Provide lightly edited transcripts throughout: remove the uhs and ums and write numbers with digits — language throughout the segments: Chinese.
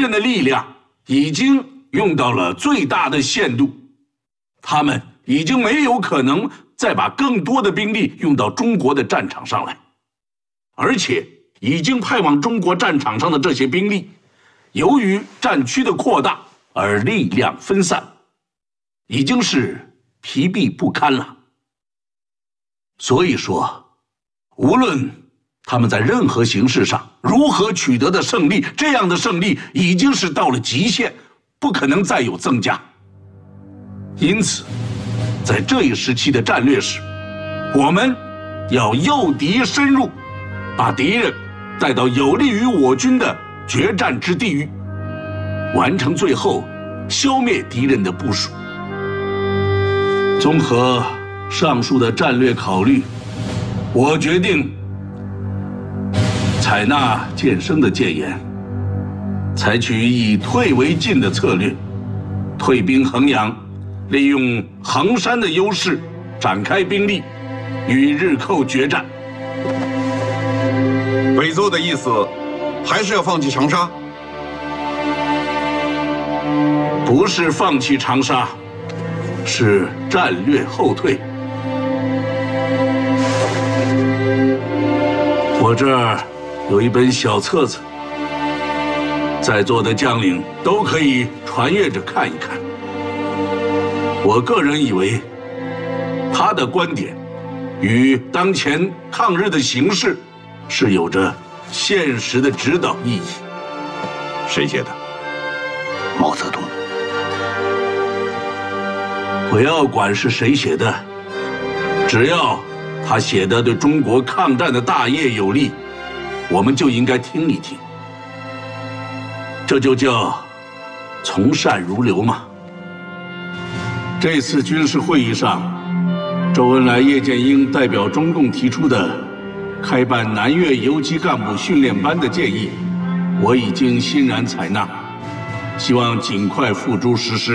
人的力量已经用到了最大的限度，他们已经没有可能再把更多的兵力用到中国的战场上来，而且已经派往中国战场上的这些兵力，由于战区的扩大而力量分散，已经是疲弊不堪了。所以说，无论他们在任何形式上如何取得的胜利，这样的胜利已经是到了极限，不可能再有增加。因此，在这一时期的战略时，我们要诱敌深入，把敌人带到有利于我军的决战之地域，完成最后消灭敌人的部署。综合上述的战略考虑，我决定采纳建生的谏言，采取以退为进的策略，退兵衡阳，利用衡山的优势展开兵力，与日寇决战。 委座的意思还是要放弃长沙？ 不是放弃长沙，是战略后退。我这儿有一本小册子，在座的将领都可以传阅着看一看。我个人以为，他的观点与当前抗日的形势是有着现实的指导意义。 谁写的？ 毛泽东。 不要管是谁写的，只要他写的对中国抗战的大业有利，我们就应该听一听。这就叫从善如流嘛。这次军事会议上，周恩来、叶剑英代表中共提出的开办南粤游击干部训练班的建议，我已经欣然采纳，希望尽快付诸实施。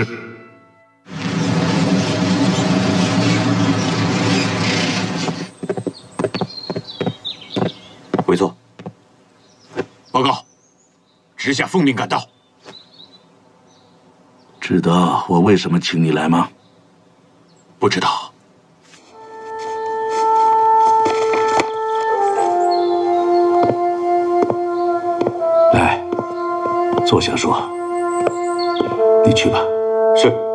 委座。 报告，直下奉命赶到。 知道我为什么请你来吗？ 不知道。 来，坐下说。你去吧。 是。